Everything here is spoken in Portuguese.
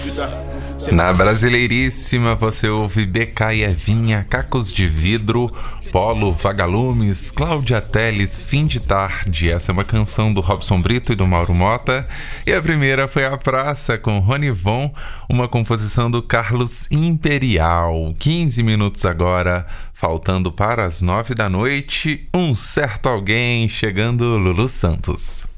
Na Brasileiríssima você ouve BK e Evinha, Cacos de Vidro, Polo, Vagalumes, Cláudia Telles, Fim de Tarde. Essa é uma canção do Robson Brito e do Mauro Mota. E a primeira foi A Praça, com Rony Von, uma composição do Carlos Imperial. 15 minutos agora, faltando para as 9 da noite. Um certo alguém, chegando Lulu Santos.